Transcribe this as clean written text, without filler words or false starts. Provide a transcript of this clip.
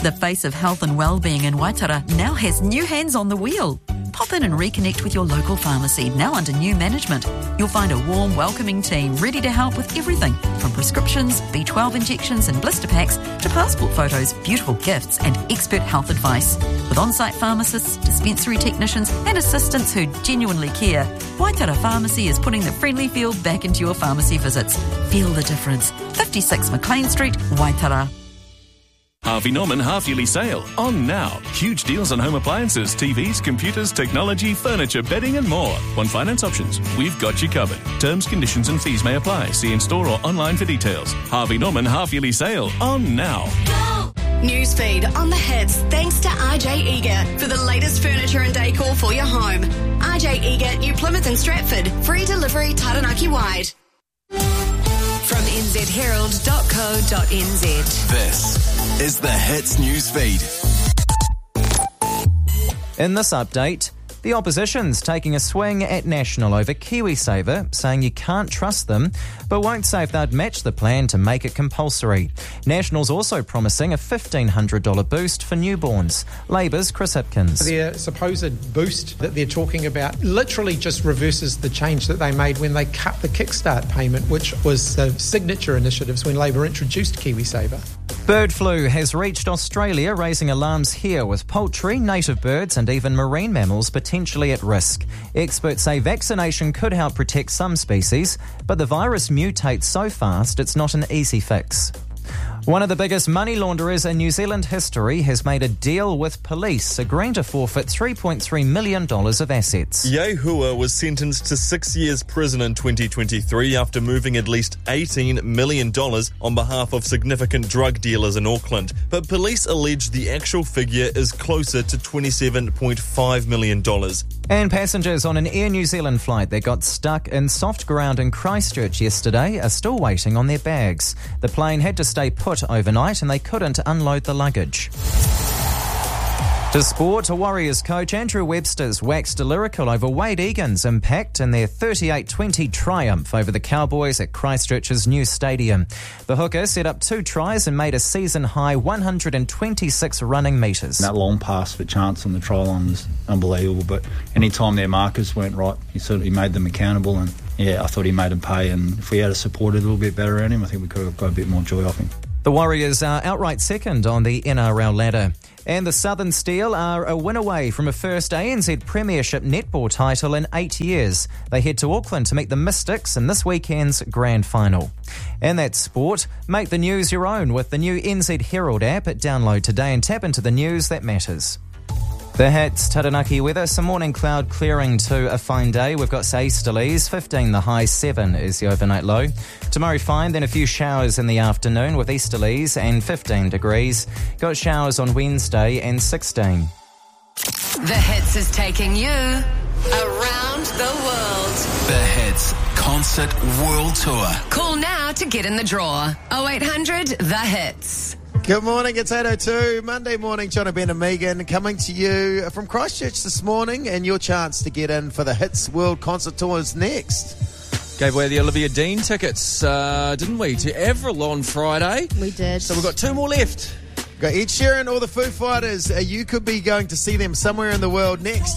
The face of health and wellbeing in Waitara now has new hands on the wheel. Pop in and reconnect with your local pharmacy, now under new management. You'll find a warm, welcoming team ready to help with everything from prescriptions, B12 injections and blister packs to passport photos, beautiful gifts and expert health advice. With on-site pharmacists, dispensary technicians and assistants who genuinely care, Waitara Pharmacy is putting the friendly feel back into your pharmacy visits. Feel the difference. 56 McLean Street, Waitara. Harvey Norman half-yearly sale on now. Huge deals on home appliances, TVs, computers, technology, furniture, bedding and more. On finance options, we've got you covered. Terms, conditions and fees may apply. See in-store or online for details. Harvey Norman half-yearly sale on now. Newsfeed on the hits thanks to RJ Eager for the latest furniture and decor for your home. RJ Eager, New Plymouth and Stratford. Free delivery Taranaki wide. From nzherald.co.nz. This is the Hits Newsfeed. In this update, the opposition's taking a swing at National over KiwiSaver, saying you can't trust them, but won't say if they'd match the plan to make it compulsory. National's also promising a $1,500 boost for newborns. Labour's Chris Hipkins. Their supposed boost that they're talking about literally just reverses the change that they made when they cut the Kickstart payment, which was the signature initiatives when Labour introduced KiwiSaver. Bird flu has reached Australia, raising alarms here with poultry, native birds and even marine mammals potentially at risk. Experts say vaccination could help protect some species, but the virus mutates so fast it's not an easy fix. One of the biggest money launderers in New Zealand history has made a deal with police, agreeing to forfeit $3.3 million of assets. Ye Hua was sentenced to 6 years prison in 2023 after moving at least $18 million on behalf of significant drug dealers in Auckland. But police allege the actual figure is closer to $27.5 million. And passengers on an Air New Zealand flight that got stuck in soft ground in Christchurch yesterday are still waiting on their bags. The plane had to stay put overnight and they couldn't unload the luggage. To sport, Warriors coach Andrew Webster's waxed lyrical over Wade Egan's impact in their 38-20 triumph over the Cowboys at Christchurch's new stadium. The hooker set up 2 tries and made a season-high 126 running metres. That long pass for Chance on the try line was unbelievable, but any time their markers weren't right, he made them accountable, and yeah, I thought he made them pay, and if we had supported a little bit better around him, I think we could have got a bit more joy off him. The Warriors are outright second on the NRL ladder. And the Southern Steel are a win away from a first ANZ Premiership netball title in 8 years. They head to Auckland to meet the Mystics in this weekend's grand final. And that's sport. Make the news your own with the new NZ Herald app. Download today and tap into the news that matters. The Hits, Taranaki weather, some morning cloud clearing to a fine day. We've got easterlies, 15 the high, 7 is the overnight low. Tomorrow fine, then a few showers in the afternoon with easterlies and 15 degrees. Got showers on Wednesday and 16. The Hits is taking you around the world. The Hits Concert World Tour. Call now to get in the draw. 0800 The Hits. Good morning, it's 8:02, Monday morning, John Ben and Megan coming to you from Christchurch this morning, and your chance to get in for the Hits World Concert Tour is next. Gave away the Olivia Dean tickets, didn't we, to Avril on Friday? We did. So we've got 2 more left. Got Ed Sheeran or the Foo Fighters. You could be going to see them somewhere in the world next.